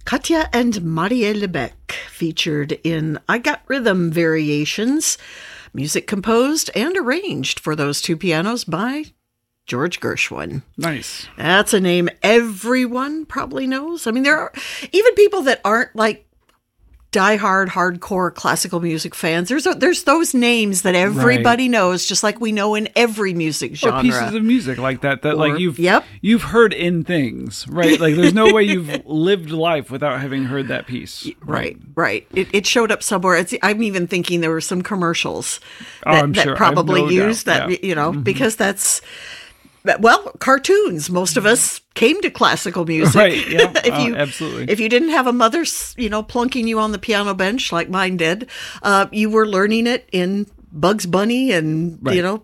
Katja and Marielle Lebec, featured in I Got Rhythm Variations, music composed and arranged for those two pianos by George Gershwin. Nice. That's a name everyone probably knows. I mean, there are even people that aren't like diehard, hardcore classical music fans. There's those names that everybody knows, just like we know in every music genre. Or pieces of music like that like Yep. you've heard in things, right? Like there's no way you've lived life without having heard that piece. Right. It showed up somewhere. I'm even thinking there were some commercials I'm that sure. probably I have no used doubt. that, Yeah. because that's, well, cartoons. Most of us came to classical music. Right, yeah. Absolutely. Absolutely. If you didn't have a mother, plunking you on the piano bench like mine did, you were learning it in Bugs Bunny and, Right.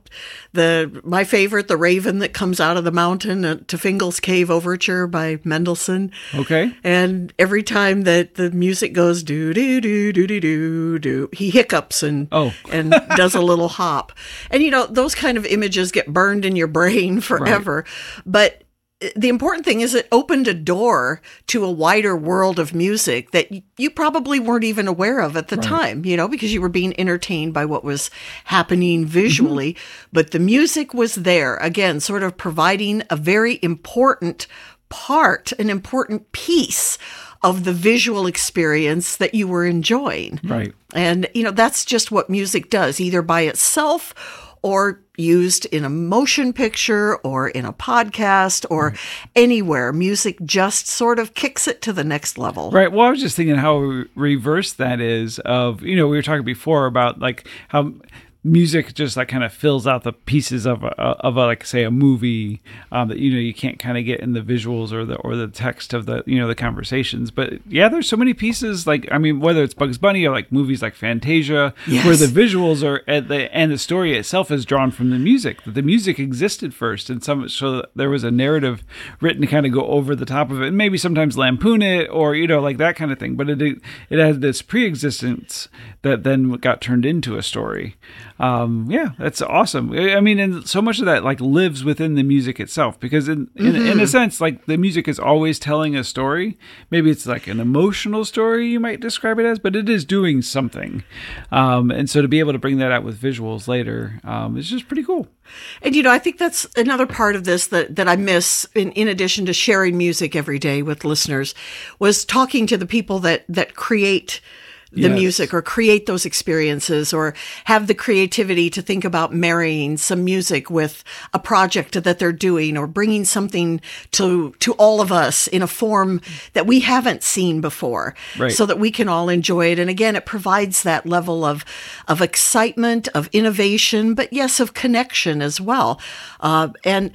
my favorite, The Raven That Comes Out of the Mountain, to Fingal's Cave Overture by Mendelssohn. Okay. And every time that the music goes do do do do do do do, he hiccups and and does a little hop. And those kind of images get burned in your brain forever. Right. But the important thing is it opened a door to a wider world of music that you probably weren't even aware of at the time, because you were being entertained by what was happening visually. Mm-hmm. But the music was there, again, sort of providing a very important part, an important piece of the visual experience that you were enjoying. Right. And, that's just what music does, either by itself or used in a motion picture or in a podcast or anywhere. Music just sort of kicks it to the next level. Right. Well, I was just thinking how reverse that is of, we were talking before about like how music just like kind of fills out the pieces of a like say a movie that you can't kind of get in the visuals or the text of the the conversations. But yeah, there's so many pieces, like whether it's Bugs Bunny or like movies like Fantasia, yes, where the visuals are and the story itself is drawn from the music. That the music existed first, and so there was a narrative written to kind of go over the top of it, and maybe sometimes lampoon it or like that kind of thing. But it had this pre-existence that then got turned into a story. Yeah, that's awesome. I mean, and so much of that like lives within the music itself, because in a sense, like the music is always telling a story. Maybe it's like an emotional story you might describe it as, but it is doing something. And so to be able to bring that out with visuals later is just pretty cool. And, I think that's another part of this that I miss, in addition to sharing music every day with listeners, was talking to the people that create the music or create those experiences or have the creativity to think about marrying some music with a project that they're doing or bringing something to all of us in a form that we haven't seen before, so that we can all enjoy it. And again, it provides that level of excitement, of innovation, but yes, of connection as well. And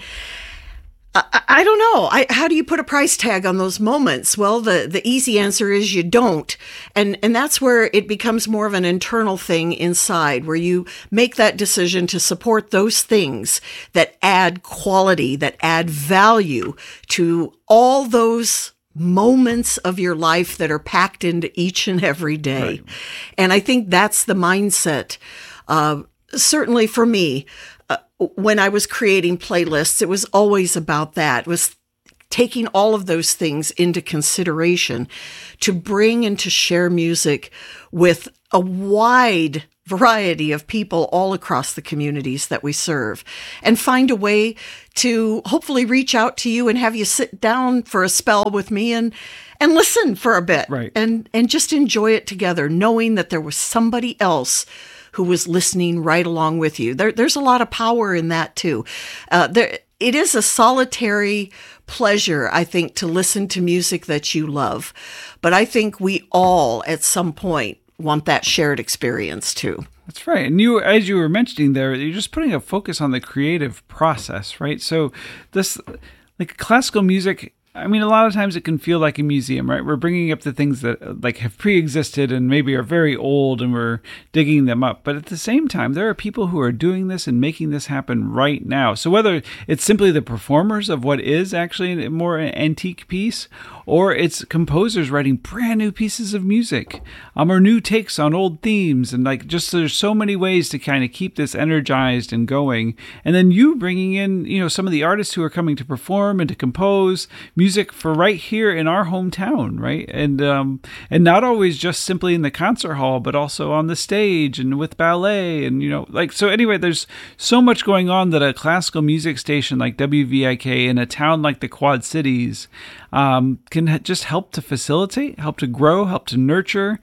I don't know. How do you put a price tag on those moments? Well, the easy answer is you don't. And that's where it becomes more of an internal thing inside, where you make that decision to support those things that add quality, that add value to all those moments of your life that are packed into each and every day. Right. And I think that's the mindset, certainly for me. When I was creating playlists, it was always about that. It was taking all of those things into consideration to bring and to share music with a wide variety of people all across the communities that we serve, and find a way to hopefully reach out to you and have you sit down for a spell with me and listen for a bit, and just enjoy it together, knowing that there was somebody else who was listening right along with you. There's a lot of power in that too. It is a solitary pleasure, I think, to listen to music that you love. But I think we all, at some point, want that shared experience too. That's right. And you, as you were mentioning there, you're just putting a focus on the creative process, right? So this, like classical music, I mean, a lot of times it can feel like a museum, right? We're bringing up the things that like have pre-existed and maybe are very old, and we're digging them up. But at the same time, there are people who are doing this and making this happen right now. So whether it's simply the performers of what is actually a more antique piece, or it's composers writing brand new pieces of music, or new takes on old themes, and like just there's so many ways to kind of keep this energized and going. And then you bringing in, some of the artists who are coming to perform and to compose music for right here in our hometown, right? And not always just simply in the concert hall, but also on the stage and with ballet, and so anyway, there's so much going on that a classical music station like WVIK in a town like the Quad Cities can just help to facilitate, help to grow, help to nurture.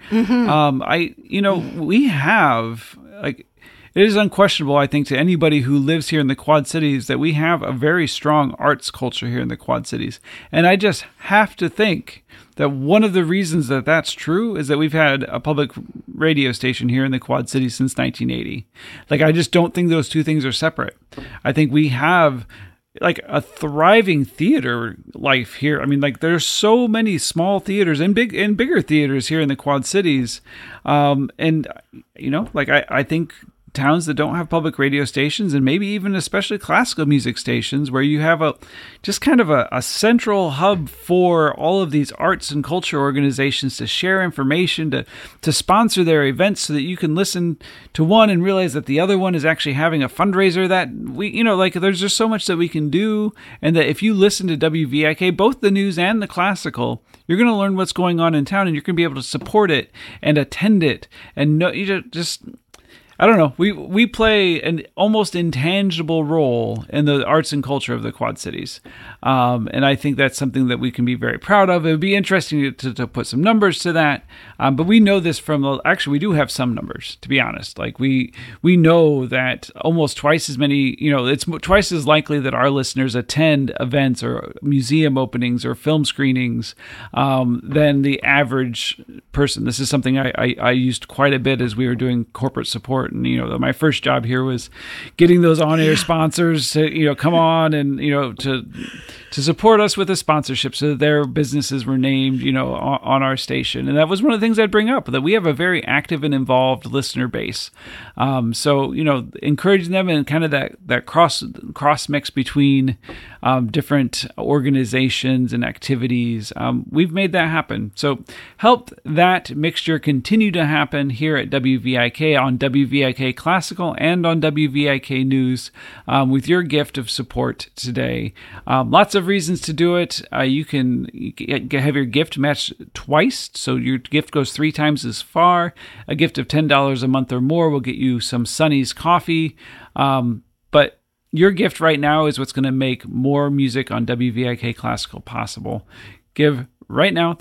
We have, like, it is unquestionable, I think, to anybody who lives here in the Quad Cities that we have a very strong arts culture here in the Quad Cities. And I just have to think that one of the reasons that that's true is that we've had a public radio station here in the Quad Cities since 1980. Like, I just don't think those two things are separate. I think we have like a thriving theater life here. I mean, like, there's so many small theaters and bigger theaters here in the Quad Cities. I think towns that don't have public radio stations, and maybe even especially classical music stations, where you have a central hub for all of these arts and culture organizations to share information, to sponsor their events, so that you can listen to one and realize that the other one is actually having a fundraiser that there's just so much that we can do. And that if you listen to WVIK, both the news and the classical, you're going to learn what's going on in town, and you're going to be able to support it and attend it. And I don't know. We play an almost intangible role in the arts and culture of the Quad Cities. And I think that's something that we can be very proud of. It would be interesting to put some numbers to that. But we know this actually, we do have some numbers, to be honest. Like, we know that almost twice as many, it's twice as likely that our listeners attend events or museum openings or film screenings than the average person. This is something I used quite a bit as we were doing corporate support. And, my first job here was getting those on-air sponsors to, come on and, to support us with a sponsorship so that their businesses were named, on our station. And that was one of the things I'd bring up, that we have a very active and involved listener base. So, encouraging them and kind of that cross mix between different organizations and activities. We've made that happen. So help that mixture continue to happen here at WVIK, on WVIK Classical and on WVIK News, with your gift of support today. Lots of reasons to do it. You can have your gift matched twice, so your gift goes 3 times as far. A gift of $10 a month or more will get you some Sonny's coffee. But your gift right now is what's going to make more music on WVIK Classical possible. Give right now,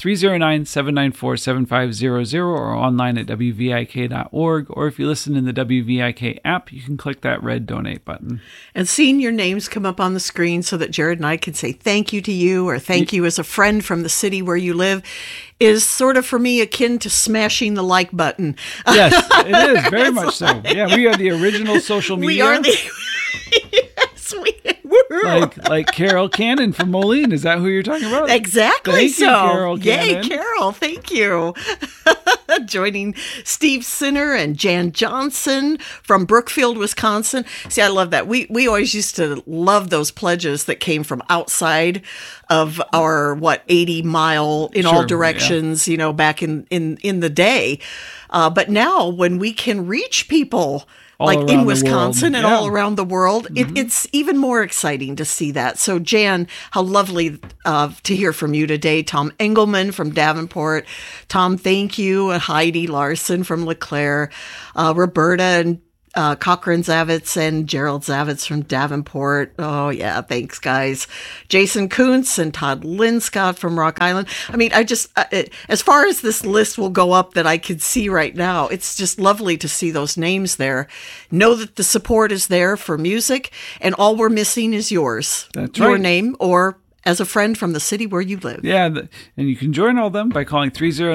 309-794-7500, or online at wvik.org. Or if you listen in the WVIK app, you can click that red donate button. And seeing your names come up on the screen so that Jared and I can say thank you to you, or thank you as a friend from the city where you live, is sort of, for me, akin to smashing the like button. Yes, it is, very much so. Yeah, we are the original social media. We are the... Yes, we... Like Carol Cannon from Moline. Is that who you're talking about? Exactly. Thank you, Carol Cannon. Yay, Carol. Thank you. Joining Steve Sinner and Jan Johnson from Brookfield, Wisconsin. See, I love that. We always used to love those pledges that came from outside of our 80 mile in all directions, back in the day. But now when we can reach people like in Wisconsin and all around the world, it's even more exciting to see that. So, Jan, how lovely to hear from you today. Tom Engelman from Davenport. Tom, thank you. Heidi Larson from LeClaire. Roberta and Cochran Zavitz and Gerald Zavitz from Davenport. Oh, yeah. Thanks, guys. Jason Kuntz and Todd Linscott from Rock Island. I mean, as far as this list will go up that I could see right now, it's just lovely to see those names there. Know that the support is there for music, and all we're missing is yours. That's your right. name, or as a friend from the city where you live. Yeah, and you can join all of them by calling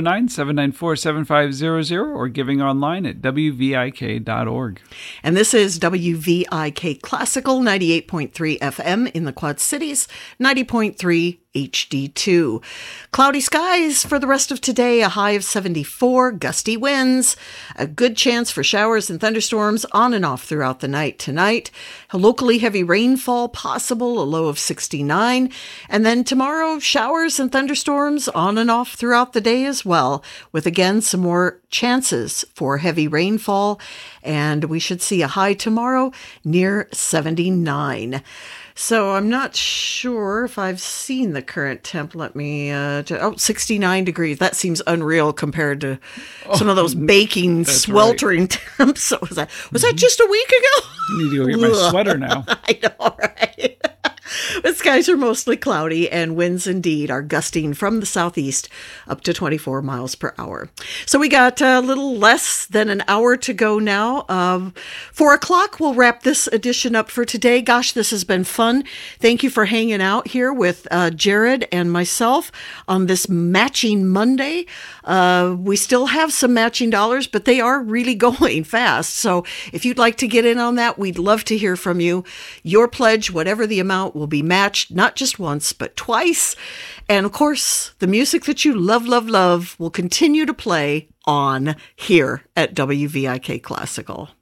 309-794-7500 or giving online at wvik.org. And this is WVIK Classical, 98.3 FM in the Quad Cities, 90.3 HD2. Cloudy skies for the rest of today, a high of 74, gusty winds, a good chance for showers and thunderstorms on and off throughout the night tonight. A locally heavy rainfall possible, a low of 69. And then tomorrow, showers and thunderstorms on and off throughout the day as well, with again some more chances for heavy rainfall. And we should see a high tomorrow near 79. So I'm not sure if I've seen the current temp. Let me, 69 degrees. That seems unreal compared to some of those baking, sweltering temps. So was that just a week ago? I need to go get my sweater now. I know, right? The skies are mostly cloudy, and winds indeed are gusting from the southeast up to 24 miles per hour. So we got a little less than an hour to go now. 4 o'clock, we'll wrap this edition up for today. Gosh, this has been fun. Thank you for hanging out here with Jared and myself on this Matching Monday. We still have some matching dollars, but they are really going fast. So if you'd like to get in on that, we'd love to hear from you. Your pledge, whatever the amount, will be matched not just once, but twice. And of course, the music that you love, love, love will continue to play on here at WVIK Classical.